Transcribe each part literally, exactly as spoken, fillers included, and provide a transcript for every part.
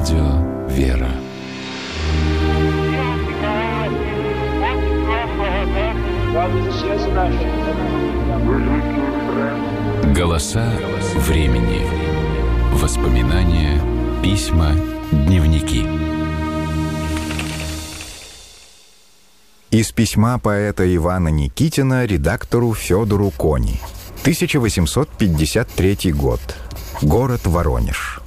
Радио «Вера». Голоса времени. Воспоминания, письма, дневники. Из письма поэта Ивана Никитина редактору Федору Кони. тысяча восемьсот пятьдесят третий год. Город Воронеж.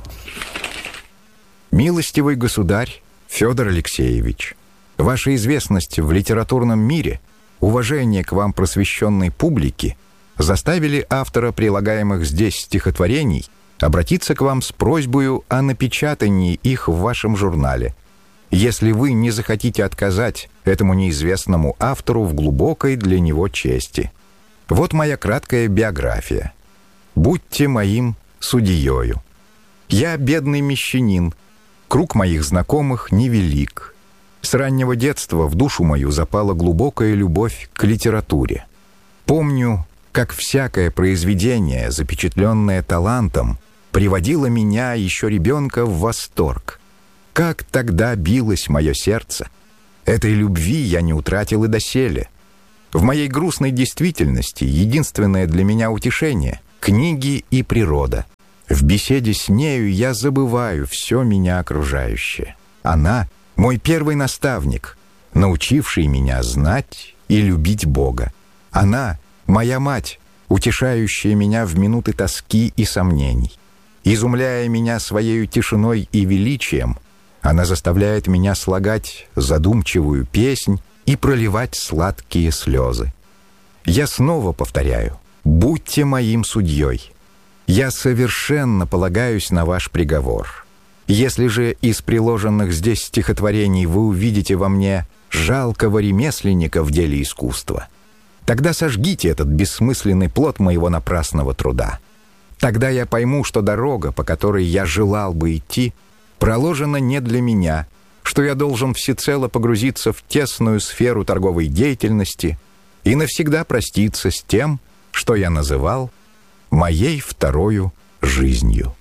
Милостивый государь Федор Алексеевич, ваша известность в литературном мире, уважение к вам просвещенной публики заставили автора прилагаемых здесь стихотворений обратиться к вам с просьбою о напечатании их в вашем журнале, если вы не захотите отказать этому неизвестному автору в глубокой для него чести. Вот моя краткая биография. Будьте моим судьею. Я бедный мещанин, круг моих знакомых невелик. С раннего детства в душу мою запала глубокая любовь к литературе. Помню, как всякое произведение, запечатленное талантом, приводило меня, еще ребенка, в восторг. Как тогда билось мое сердце! Этой любви я не утратил и доселе. В моей грустной действительности единственное для меня утешение — книги и природа. В беседе с нею я забываю все меня окружающее. Она — мой первый наставник, научивший меня знать и любить Бога. Она — моя мать, утешающая меня в минуты тоски и сомнений. Изумляя меня своею тишиной и величием, она заставляет меня слагать задумчивую песнь и проливать сладкие слезы. Я снова повторяю: будьте моим судьей. Я совершенно полагаюсь на ваш приговор. Если же из приложенных здесь стихотворений вы увидите во мне жалкого ремесленника в деле искусства, тогда сожгите этот бессмысленный плод моего напрасного труда. Тогда я пойму, что дорога, по которой я желал бы идти, проложена не для меня, что я должен всецело погрузиться в тесную сферу торговой деятельности и навсегда проститься с тем, что я называл моей второю жизнью.